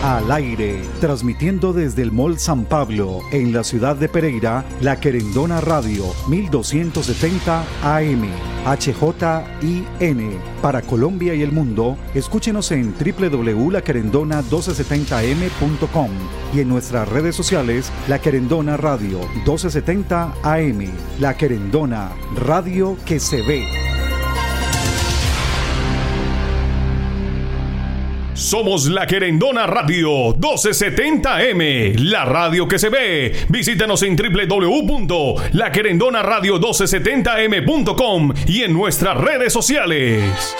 Al aire, transmitiendo desde el Mall San Pablo, en la ciudad de Pereira, La Querendona Radio, 1270 AM, HJIN. Para Colombia y el mundo, escúchenos en www.laquerendona1270am.com y en nuestras redes sociales, La Querendona Radio 1270 AM. La Querendona, radio que se ve. Somos La Querendona Radio 1270M, la radio que se ve. Visítanos en www.laquerendonaradio1270m.com y en nuestras redes sociales.